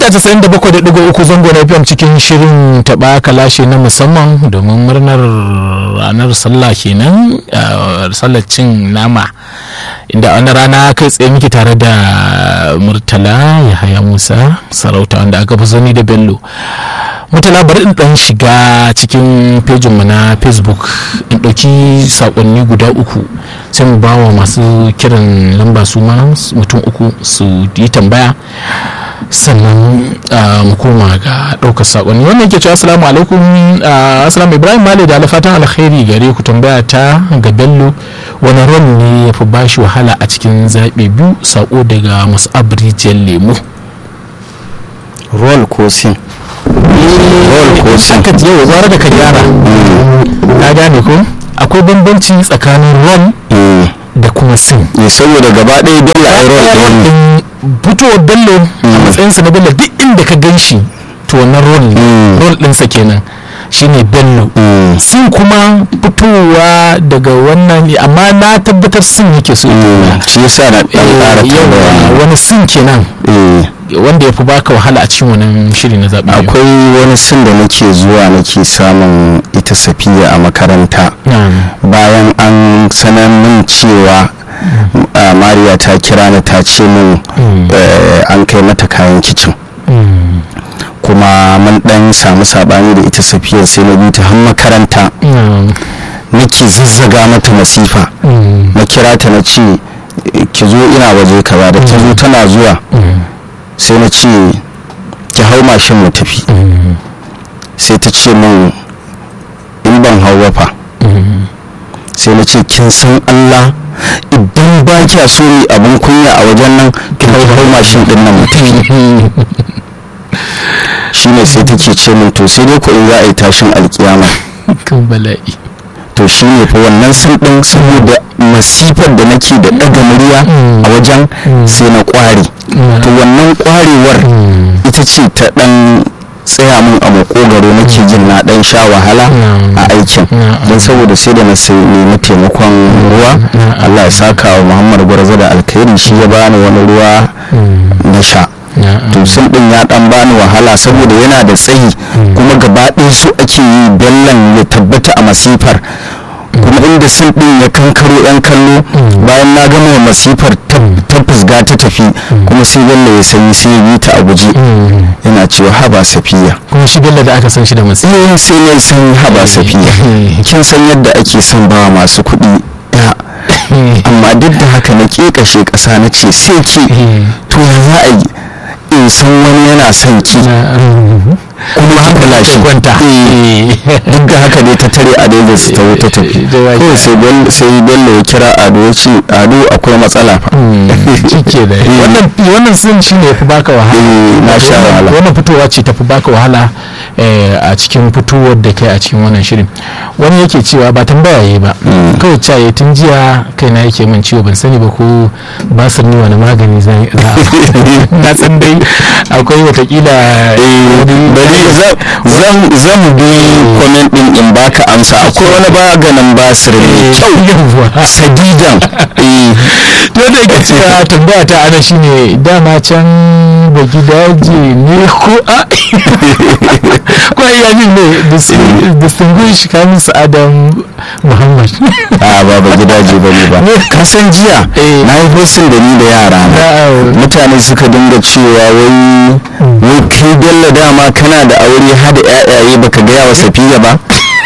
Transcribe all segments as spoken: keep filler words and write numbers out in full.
mita casa'in da bakwai da ɗigo uku zango na F M cikin shirin taɓa kalashe na musamman domin murnar ranar sallah kenan, sallar cin nama, inda wani rana kai tsaye muke tare da Murtala Yahaya Musa Sarauta wanda aka fi sani da Bello. Murtala, bari in dan shiga cikin pejinmu na Facebook in ɗauki saƙonni guda uku sai mu ba wa masu kiran lamba su ma mutum uku su yi tambaya, sannan mu koma ga ɗaukar saƙonni. Wannan ke cewa assalamu alaikum, assalamu Ibrahim Male da alfatan alkhairi gare ku. Tambaya ta ga Bello, wani rol ne ya fi bashi wahala a cikin zaɓe biyu? Saƙo daga Mus'ab Rijiyar Lemo. Rol ko sin? Rol ko sin? Aka yau zara da ka gyara ka gane ko akwai bambanci tsakanin rol da kuma sin. Saboda gaba ɗaya Bello ai rol ɗin fitowar Bello a matsayinsa na Bello duk inda ka gan shi to wannan rol ne, rol ɗinsa kenan shine Bello. Sin kuma fitowa daga wannan ne, amma na tabbatar sin yake so shi yasa na ƙara yawa wani sin kenan wanda ya fi baka wahala a cikin wannan shiri na zaɓe. Akwai wani sin da nake zuwa nake samun ita Safiya a makaranta bayan an sanar min cewa Mariya ta kira ni ta ce min an kai mata kayan kicin, kuma mun dan samu sabani da ita Safiya, sai na bi ta har makaranta nake zazzaga mata masifa. Na kira ta na ce ki zo ina waje kaza, da ta zo tana zuwa sai na ce ki hau mashin mu tafi. Sai ta ce min in ban hau ba fa. Sai na ce kin san Allah, idan ba kya so ni abin kunya a wajen nan ki hau mashin din nan mu tafi. Shine sai take ce min to sai dai ko in za a yi tashin alkiyama kan bala'i. To shine fa wannan sun din saboda masifar da nake da daga murya a wajen sai na kware. To wannan kwarewar ita ce ta dan tsaya mun a makogaro, nake jin na dan sha wahala a aikin, don saboda sai da na sai nemi taimakon ruwa. Allah ya saka wa Muhammad Gwarza da alkhairi, shi ya bani wani ruwa na sha. To sun din ya dan bani wahala saboda yana da tsayi, kuma gaba ɗaya su ake yi Bellon ya tabbata a masifar, kuma inda sun din ya kankaro yan kallo bayan na gama masifar ta fusga ta tafi, kuma sai Bello ya sanyi sai ya yi ta a guje yana cewa haba Safiya. Kuma shi Bello da aka san shi da masifa eh sai ne san haba Safiya, kin san yadda ake son ba masu kuɗi ya amma duk da haka na kekashe ƙasa na ce sai ke to ya za a yi in san wani yana son ki kuma hankala shi kwanta. Duk da haka ne ta tare a daidai su ta wuta tafi kawai sai Bello ya kira Ado ya ce Ado akwai matsala fa. Cike da wannan sin shi ne ya fi baka wahala. Na sha wahala. Wannan fitowa ce ta fi baka wahala a cikin fitowar da kai a cikin wannan shirin. Wani yake cewa ba tambaya yi ba, kawai caye tun jiya kaina yake min ciwo, ban sani ba ko basir ne wani magani za a na san dai akwai watakila bari zan bi comment din in baka amsa. Akwai wani maganin basir ne kyau sadidan to da yake cewa tambaya ta ana shine dama can ba gidaje ne ko a ko ya ne distinguish kamis Adam Muhammad a ba ba gidaje bane ba. Ka san jiya na yi hosting da ni da yara na, mutane suka dinga cewa wai wai kai Bello dama kana da aure har da yayaye baka gaya wa Safiya ba.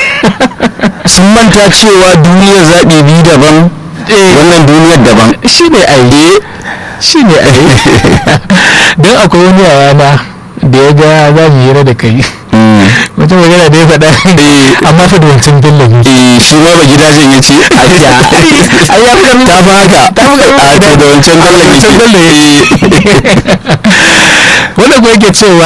Sun manta cewa duniyar zaɓi biyu daban, wannan duniyar daban. Shi ne ai shi ne ai don akwai wani yayana da ya ga za mu hira da kai wata magana da ya faɗa amma fa da wancan Bello ne shi ma ba gidajen ya ce ai ya fi ta ba haka ta fi a to da wancan Bello ne wanda ko yake cewa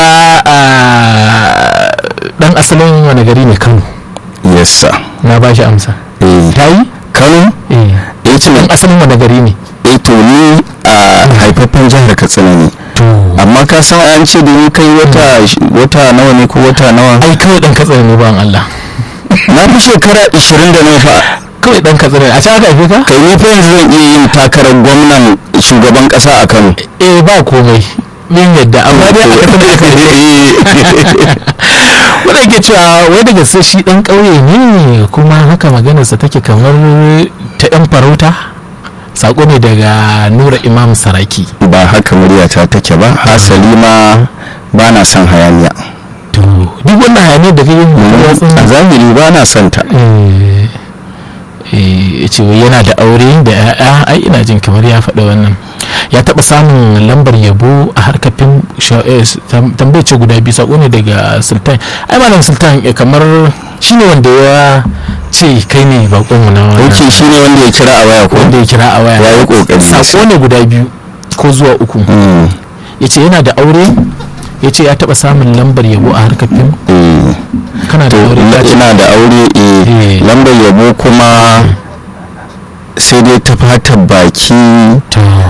dan asalin wani gari ne Kano. Yes sir. Na ba shi amsa. Ta yi? Kano? Eh. Ya ce dan asalin wani gari ne? Eh to ni a haifaffen jihar Katsina ne. Amma ka san an ce da ni kai wata wata nawa ne ko wata nawa? Ai kawai dan Katsina ne ba Allah. Na fi shekara ishirin da nawa fa. Kawai dan Katsina a can aka haife ka? Kai ni fa yanzu zan iya yin takarar gwamnan shugaban kasa a Kano. Eh ba komai. min yadda amma dai aka tafi da kai wanda ke cewa wai daga sai shi dan ƙauye ne kuma haka maganarsa take kamar ta yan farauta. Sako ne daga Nura Imam Saraki. Ba haka muryata take ba, hasali ma ba na son hayaniya. To duk wannan hayaniyar da kake yi a zahiri ba na son ta. eh ce yana da aure da ya'ya, ai ina jin kamar ya faɗa wannan. Ya taɓa samun lambar yabo a harkar fim. Tambayar ce guda biyu, sako ne daga Sultan. Ai malam Sultan kamar shine wanda ya ce kai ne bakon mu na wannan. Ok, shine wanda ya kira a waya ko wanda ya kira a waya. Ya yi kokari. Sako ne guda biyu ko zuwa uku. Yace yana da aure, yace ya taɓa samun lambar yabo a harkar fim. Kana da aure? Ina da aure, eh. Lambar yabo kuma sai dai ta fata baki.